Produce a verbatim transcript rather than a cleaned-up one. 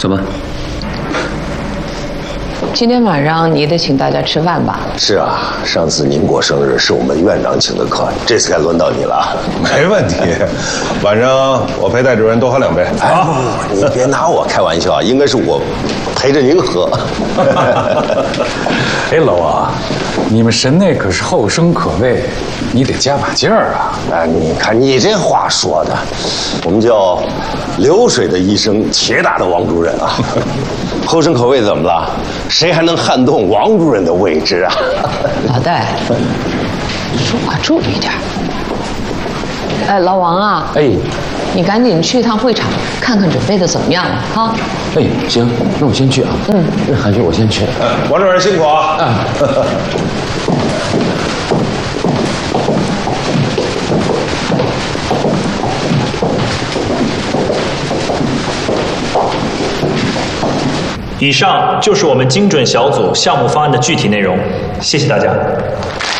什么？ 今天晚上你得请大家吃饭吧？ 是啊，上次您过生日是我们院长请的客，这次该轮到你了。 没问题，晚上我陪戴主任多喝两杯。 啊，你别拿我开玩笑，应该是我陪着您喝。 哎，老王，你们神内可是后生可畏，你得加把劲儿啊！ 哎，你看你这话说的，我们叫流水的医生，铁打的王主任啊。后生可畏怎么了？谁还能撼动王主任的位置啊？ 老戴，说话注意点。哎，老王啊， 哎， 你赶紧去一趟会场，看看准备的怎么样了啊？ 哎，行，那我先去啊。嗯，那韩旭我先去。 嗯，王主任辛苦啊。 啊。 以上就是我们精准小组项目方案的具体内容，谢谢大家。